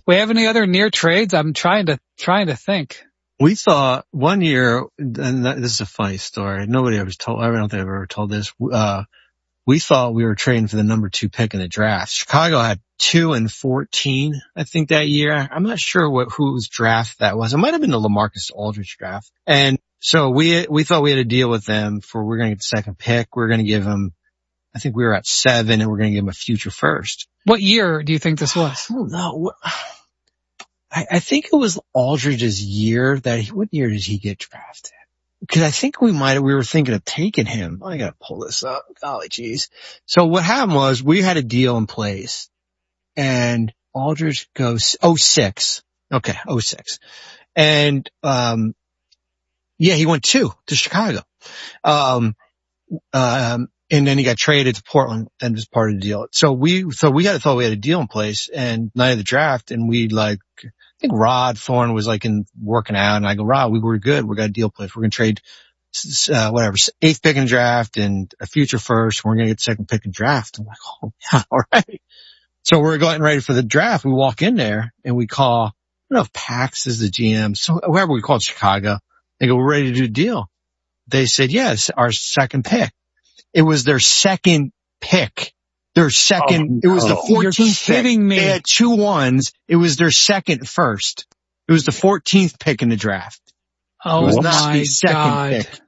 We have any other near trades? I'm trying to think. We thought one year, and this is a funny story. Nobody ever told, I don't think I've ever told this. We thought we were trading for the number 2 pick in the draft. Chicago had 2 and 14, I think, that year. I'm not sure whose draft that was. It might have been the LaMarcus Aldridge draft. And so we thought we had a deal with them for we're going to get the 2nd pick. We're going to give them, I think we were at 7 and we're going to give them a future first. What year do you think this was? I don't know. I think it was Aldridge's year what year did he get drafted? Because I think we were thinking of taking him. I gotta pull this up. Golly jeez. So what happened was we had a deal in place and Aldridge goes 06. Okay, 06. And, he went 2 to Chicago. And then he got traded to Portland and was part of the deal. So we thought we had a deal in place and night of the draft and I think Rod Thorne was working out and I go, Rod, we were good. We got a deal placed. We're going to trade, 8th pick in the draft and a future first. We're going to get 2nd pick in draft. I'm like, oh yeah, all right. So we're getting ready for the draft. We walk in there and we call, I don't know if Pax is the GM. So whoever we called Chicago, they go, we're ready to do a deal. They said, yes, our 2nd pick. It was their 2nd pick. Their 2nd, it was the 14th You're kidding pick. me. They had 2 1s. It was their 2nd first. It was the 14th pick in the draft. Oh it was my not the 2nd God. pick.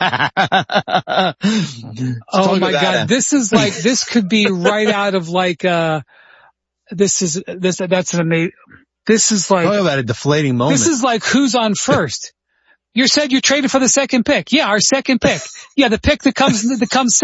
Oh my God. This could be right out of that's an amazing, this is like. Talk about a deflating moment. This is like who's on first. You said you're trading for the 2nd pick. Yeah, our 2nd pick. Yeah, the pick that comes